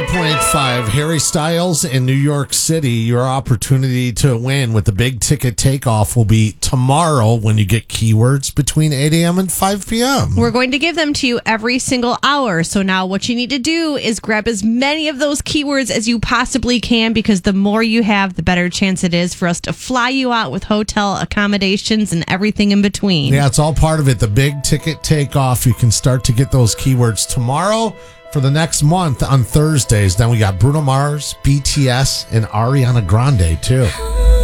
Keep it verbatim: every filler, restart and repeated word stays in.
ninety-five point five, Harry Styles in New York City. Your opportunity to win with the big ticket takeoff will be tomorrow when you get keywords between eight a.m. and five p.m. We're going to give them to you every single hour. So now what you need to do is grab as many of those keywords as you possibly can, because the more you have, the better chance it is for us to fly you out with hotel accommodations and everything in between. Yeah, it's all part of it. The big ticket takeoff. You can start to get those keywords tomorrow for the next month on Thursdays. Then we got Bruno Mars, B T S, and Ariana Grande too.